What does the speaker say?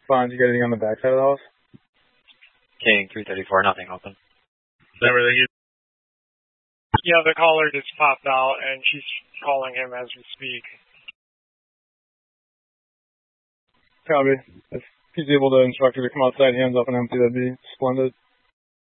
Fine. Did you get anything on the backside of the house? King 334, nothing open. Everything is. Yeah, the caller just popped out, and she's calling him as we speak. Copy. If he's able to instruct her to come outside, hands up and empty, that'd be splendid.